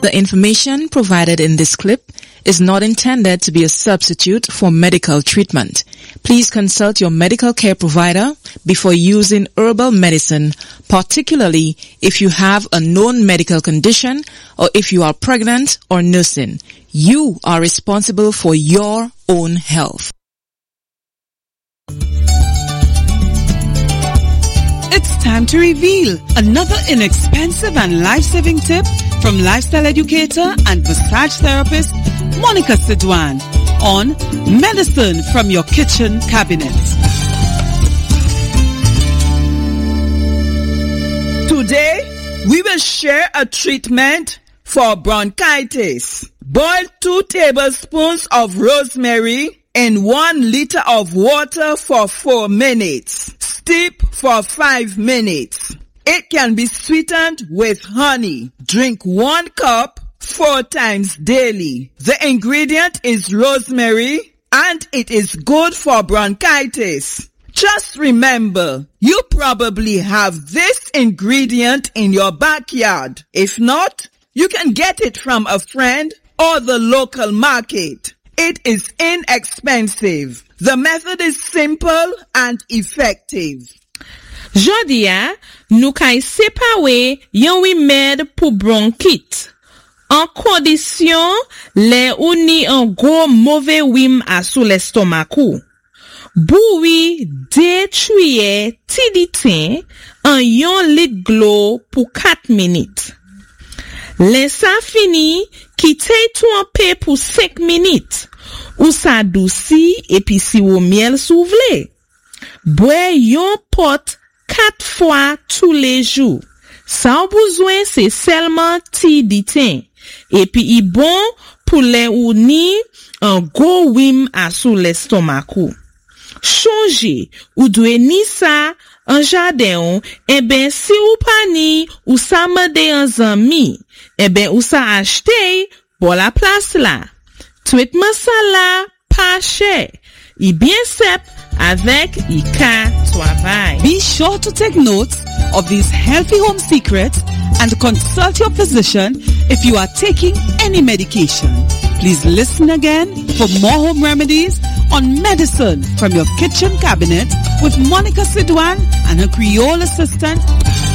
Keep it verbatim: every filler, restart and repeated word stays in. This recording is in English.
The information provided in this clip is not intended to be a substitute for medical treatment. Please consult your medical care provider before using herbal medicine, particularly if you have a known medical condition or if you are pregnant or nursing. You are responsible for your own health. It's time to reveal another inexpensive and life-saving tip from lifestyle educator and massage therapist Monica Sidwan on Medicine from Your Kitchen Cabinet. Today, we will share a treatment for bronchitis. Boil two tablespoons of rosemary in one liter of water for four minutes. Steep for five minutes. It can be sweetened with honey. Drink one cup four times daily. The ingredient is rosemary and it is good for bronchitis. Just remember, you probably have this ingredient in your backyard. If not, you can get it from a friend or the local market. It is inexpensive. The method is simple and effective. Jodia, nou kay sepawe yon remède pou bronchite. En kondisyon, le ou ni un gros mauvais wim a sou l'estomac ou. Boui detruye tiditin en yon lit glo pou quatre minutes. Le sa fini, kite tou an pe pou cinq minutes. Ou sa douci epi si ou miel souvle. Bwe yon pot quatre fois tous les jours. Sans besoin, c'est seulement ti ditin. Et puis, il bon pour les ou ni un gros wim à sous l'estomac ou. Changer, ou dwe ni sa, en jardin ou, eh ben, si ou pa ni, ou sa mede en zami, eh ben, ou sa achete, pour la place là. Traitement ça là, pas cher. I bien sep avec I ka travail. Be sure to take notes of these healthy home secrets and consult your physician if you are taking any medication. Please listen again for more home remedies on Medicine from Your Kitchen Cabinet with Monica Sidwan and her Creole assistant